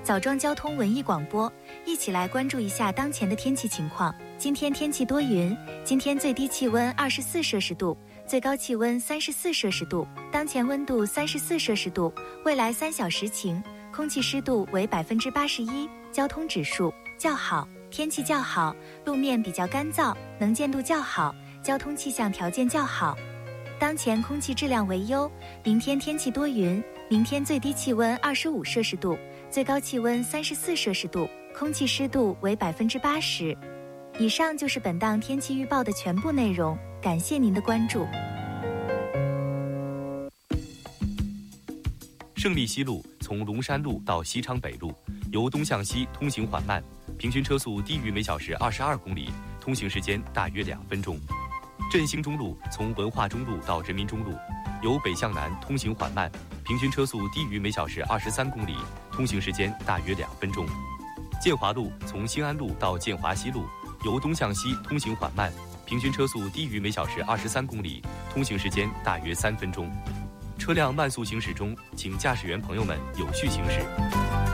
枣庄交通文艺广播，一起来关注一下当前的天气情况。今天天气多云，今天最低气温24摄氏度，最高气温34摄氏度，当前温度34摄氏度，未来3小时晴，空气湿度为81%，交通指数较好，天气较好，路面比较干燥，能见度较好，交通气象条件较好。当前空气质量为优，明天天气多云，明天最低气温25摄氏度，最高气温34摄氏度，空气湿度为80%。以上就是本档天气预报的全部内容，感谢您的关注。 胜利西路从龙山路到西昌北路，由东向西通行缓慢，平均车速低于每小时22公里，通行时间大约2分钟。振兴中路从文化中路到人民中路，由北向南通行缓慢，平均车速低于每小时23公里，通行时间大约2分钟。建华路从兴安路到建华西路，由东向西通行缓慢，平均车速低于每小时23公里，通行时间大约3分钟。车辆慢速行驶中，请驾驶员朋友们有序行驶。